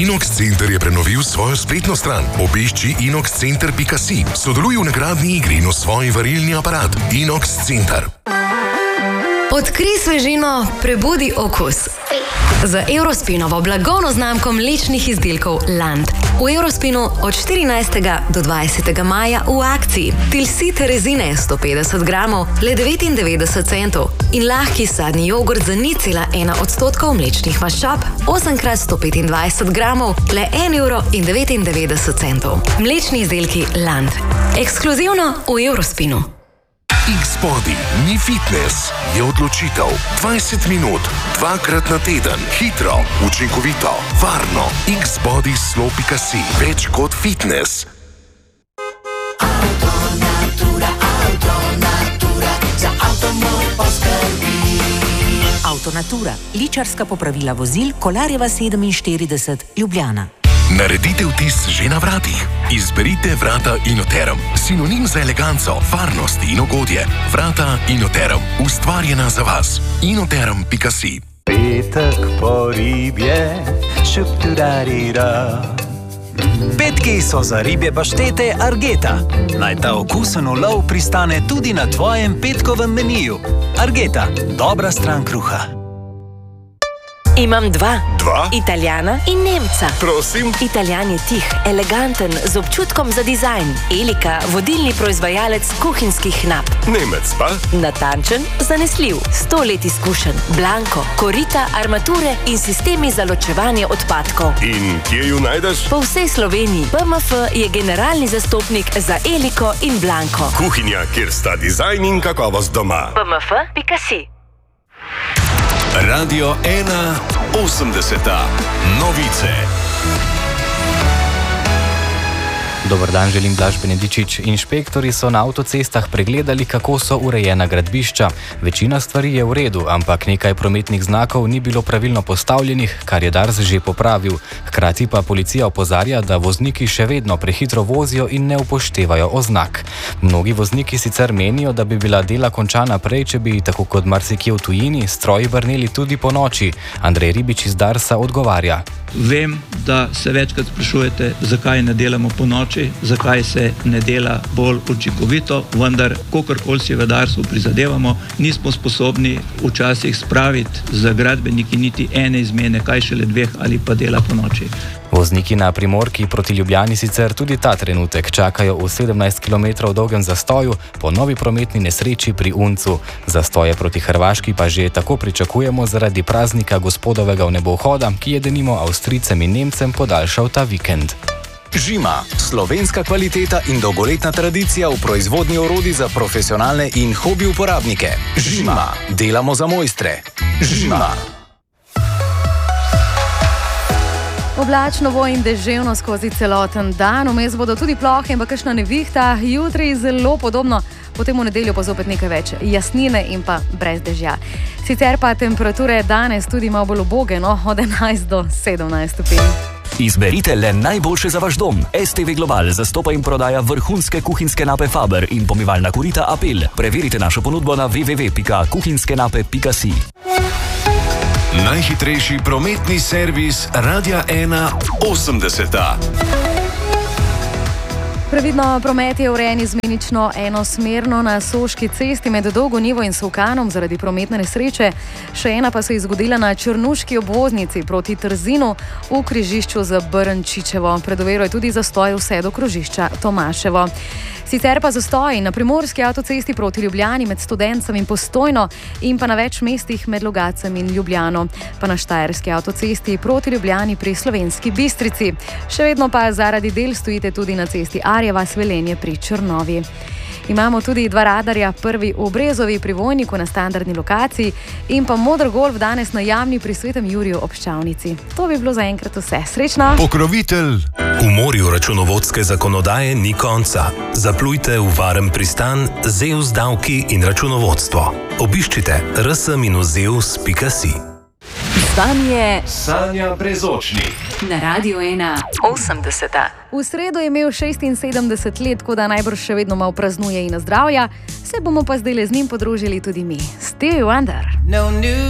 Inox Center je prenovil svojo spletno stran. Obišči inoxcenter.si. Sodeluj v nagradni igri in osvoji varilni aparat. Inox Center. Odkrij svežino, prebudi okus. Z Eurospinovo blagovno znamko mlečnih izdelkov Land. V Eurospinu od 14. do 20. maja v akciji. Tilsit rezine 150 gramov, le 99 centov. In lahki sadni jogurt za 0,1% mlečnih maščob, 8x125 gramov, le 1,99 €. Mlečni izdelki Land. Ekskluzivno v Eurospinu. X-Body ni fitness, je odločitev. 20 minut, 2krat na teden, hitro, učinkovito, varno. X-Body Slow.si, več kot fitness. Avtonatura, ličarska popravila vozil, Kolarjeva 47, Ljubljana. Naredite vtis že na vratih. Izberite vrata Inoterm. Sinonim za eleganco, varnost in ugodje. Vrata Inoterm. Ustvarjena za vas. Inoterm.si. Petek po ribje, šupturarira. Petki so za ribje paštete Argeta. Naj ta okusen ulov pristane tudi na tvojem petkovem meniju. Argeta, dobra stran kruha. Imam dva. Dva? Italijana in Nemca. Prosim? Italijan je tih, eleganten, z občutkom za dizajn. Elika, vodilni proizvajalec kuhinjskih nap. Nemec pa? Natančen, zanesljiv, 100 let izkušen. Blanko, korita, armature in sistemi za ločevanje odpadkov. In kje ju najdeš? Po vsej Sloveniji. BMF je generalni zastopnik za Eliko in Blanko. Kuhinja, kjer sta dizajn in kakovost doma. BMF.si. Radio 1 80. Novice. Dober dan, želim Blaž Benedičič. Inšpektori so na avtocestah pregledali, kako so urejena gradbišča. Večina stvari je v redu, ampak nekaj prometnih znakov ni bilo pravilno postavljenih, kar je Dars že popravil. Hkrati pa policija opozarja, da vozniki še vedno prehitro vozijo in ne upoštevajo oznak. Mnogi vozniki sicer menijo, da bi bila dela končana prej, če bi, tako kot marsikje v tujini, stroji brneli tudi po noči. Andrej Ribič iz Darsa odgovarja. Vem, da se večkrat sprašujete, zakaj ne delamo po noči, zakaj se ne dela bolj učinkovito, vendar, kokorkoli si v Darsu prizadevamo, nismo sposobni včasih spraviti za gradbeniki niti ene izmene, kaj šele dveh ali pa dela po noči. Vozniki na Primorki proti Ljubljani sicer tudi ta trenutek čakajo v 17 km dolgem zastoju po novi prometni nesreči pri Uncu. Zastoje proti Hrvaški pa že tako pričakujemo zaradi praznika gospodovega vnebovhoda, ki je denimo Avstrijcem in Nemcem podaljšal ta vikend. Žima, slovenska kvaliteta in dolgoletna tradicija v proizvodnji orodij za profesionalne in hobi uporabnike. Žima, delamo za mojstre. Žima. Oblačno bo in deževno skozi celoten dan, vmes bodo tudi plohe in pa kakšna nevihta, jutri zelo podobno, potem v nedeljo pa zopet nekaj več jasnine in pa brez dežja. Sicer pa temperature danes tudi malo bolj uboge, od 11 do 17 stopinj. Izberite le najboljše za vaš dom. STV Global zastopa in prodaja vrhunske kuhinjske nape Faber in pomivalna korita Apel. Preverite našo ponudbo na www.kuhinjskenape.si. Najhitrejši prometni servis Radia 1 80. Previdno promet je urejen izmenično enosmerno na Soški cesti med Dolgo Njivo in Solkanom zaradi prometne nesreče. Še ena pa se je zgodila na Črnuški obvoznici proti Trzinu v križišču z Brnčičevo. Predovero je tudi zastoj vse do krožišča Tomaševo. Sicer pa zastoji na primorski avtocesti proti Ljubljani med Studencem in Postojno in pa na več mestih med Logacem in Ljubljano, pa na štajerski avtocesti proti Ljubljani pri Slovenski Bistrici. Še vedno pa zaradi del stojite tudi na cesti Arjeva Svelenje pri Črnovi. Imamo tudi dva radarja, prvi v Brezovi pri Vojniku na standardni lokaciji in pa Modr Golf danes na Jamni pri Svetem Juriju ob Ščavnici. To bi bilo zaenkrat vse. Srečno! Pokrovitelj. V morju računovodske zakonodaje ni konca. Zaplujte v varen pristan ZEUS davki in računovodstvo. Obiščite rs-zeus.si. Stanje Sanja Brezočnik na Radio 1 80. V sredo je imel 76 let, tako da najbrž še vedno malo praznuje in zdravja. Se bomo pa zdaj z njim podružili tudi mi. Stevie Wonder.